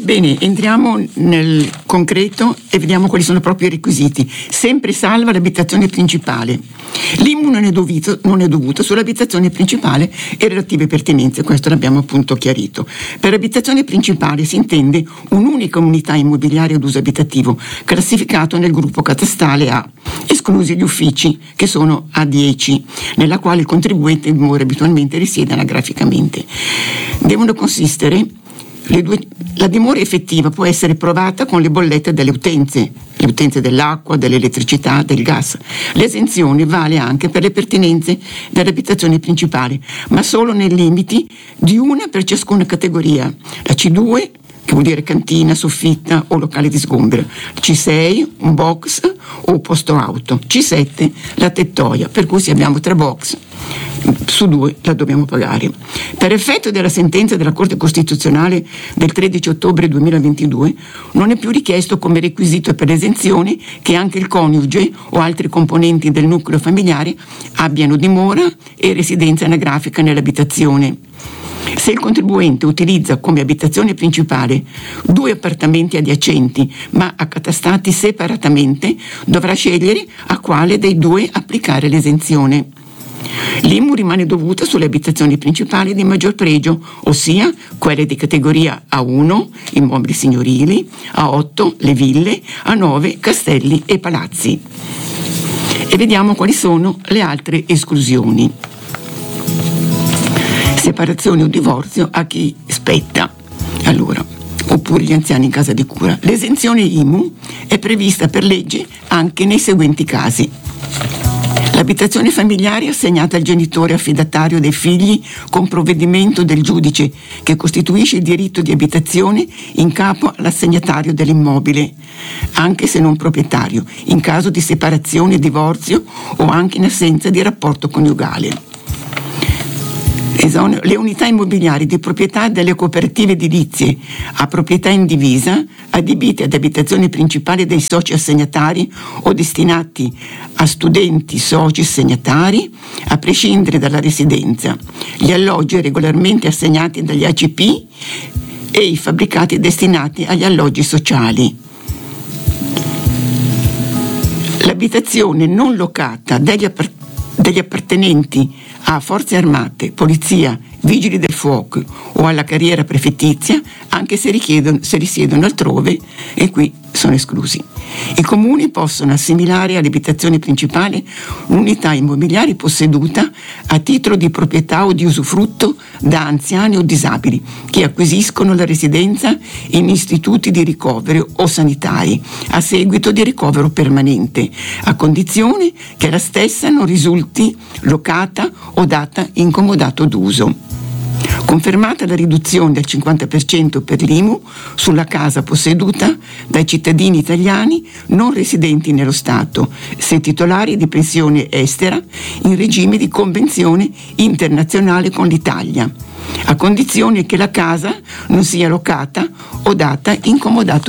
Bene, entriamo nel concreto e vediamo quali sono proprio i requisiti. Sempre salva l'abitazione principale. L'IMU non è dovuto sull'abitazione principale e relative pertinenze, questo l'abbiamo appunto chiarito. Per abitazione principale si intende un'unica unità immobiliare ad uso abitativo, classificato nel gruppo catastale A, esclusi gli uffici, che sono A10, nella quale il contribuente dimora abitualmente risiede anagraficamente. Devono consistere la dimora effettiva può essere provata con le bollette delle utenze dell'acqua, dell'elettricità, del gas. L'esenzione vale anche per le pertinenze dell'abitazione principale, ma solo nei limiti di una per ciascuna categoria. La C2, che vuol dire cantina, soffitta o locale di sgombero, C6 un box o posto auto, C7 la tettoia, per cui se abbiamo 3 box su 2 la dobbiamo pagare. Per effetto della sentenza della Corte Costituzionale del 13 ottobre 2022 non è più richiesto come requisito per l'esenzione che anche il coniuge o altri componenti del nucleo familiare abbiano dimora e residenza anagrafica nell'abitazione. Se il contribuente utilizza come abitazione principale 2 appartamenti adiacenti ma accatastati separatamente, dovrà scegliere a quale dei 2 applicare l'esenzione. L'IMU rimane dovuta sulle abitazioni principali di maggior pregio, ossia quelle di categoria A1, immobili signorili, A8, le ville, A9, castelli e palazzi. E vediamo quali sono le altre esclusioni. Separazione o divorzio a chi spetta. Allora, oppure gli anziani in casa di cura. L'esenzione IMU è prevista per legge anche nei seguenti casi. L'abitazione familiare assegnata al genitore affidatario dei figli con provvedimento del giudice che costituisce il diritto di abitazione in capo all'assegnatario dell'immobile, anche se non proprietario, in caso di separazione, divorzio o anche in assenza di rapporto coniugale. Le unità immobiliari di proprietà delle cooperative edilizie a proprietà indivisa, adibite ad abitazione principale dei soci assegnatari o destinati a studenti soci assegnatari, a prescindere dalla residenza, gli alloggi regolarmente assegnati dagli ACP e i fabbricati destinati agli alloggi sociali. L'abitazione non locata degli appartenenti a forze armate, polizia, vigili del fuoco o alla carriera prefettizia, anche se risiedono altrove, e qui sono esclusi. I comuni possono assimilare all'abitazione principale un'unità immobiliare posseduta a titolo di proprietà o di usufrutto da anziani o disabili che acquisiscono la residenza in istituti di ricovero o sanitari a seguito di ricovero permanente, a condizione che la stessa non risulti locata o data in comodato d'uso. Confermata la riduzione del 50% per l'IMU sulla casa posseduta dai cittadini italiani non residenti nello Stato, se titolari di pensione estera in regime di convenzione internazionale con l'Italia, a condizione che la casa non sia locata o data in comodato